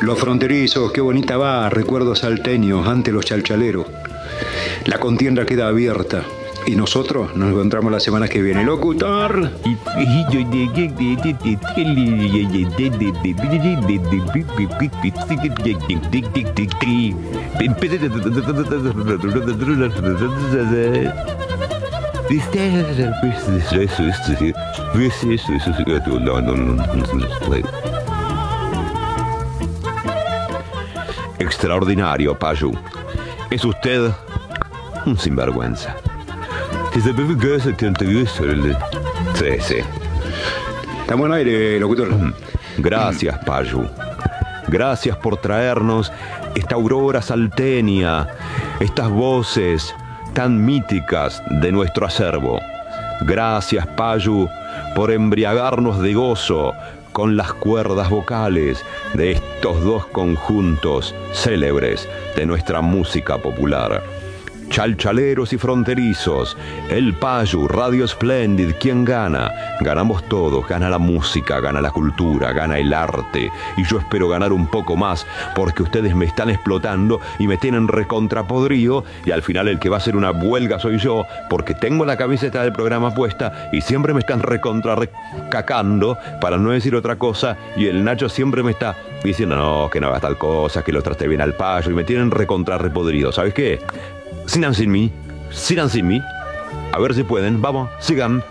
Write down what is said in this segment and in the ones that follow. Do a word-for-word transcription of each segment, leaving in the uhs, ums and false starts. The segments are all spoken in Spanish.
Los fronterizos, qué bonita va, recuerdos salteños ante los chalchaleros. La contienda queda abierta y nosotros nos encontramos la semana que viene. Locutor. Extraordinario, Payu. Es usted un sinvergüenza. Sí, sí. Estamos en aire, locutor. Gracias, Payu. Gracias por traernos esta aurora salteña, estas voces tan míticas de nuestro acervo. Gracias, Payu, por embriagarnos de gozo con las cuerdas vocales de estos dos conjuntos célebres de nuestra música popular. Chalchaleros y fronterizos, el Payu, Radio Splendid, ¿quién gana? Ganamos todos, gana la música, gana la cultura, gana el arte, y yo espero ganar un poco más, porque ustedes me están explotando y me tienen recontrapodrío, y al final el que va a hacer una huelga soy yo, porque tengo la camiseta del programa puesta, y siempre me están recontra recacando, para no decir otra cosa, y el Nacho siempre me está diciendo, no, que no hagas tal cosa, que lo traste bien al Payu, y me tienen recontra repodrido. ¿Sabes qué? Sigan sin mí, sigan sin mí. A ver si pueden, vamos, sigan.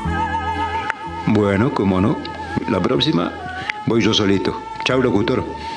Bueno, cómo no. La próxima voy yo solito. Chau, locutor.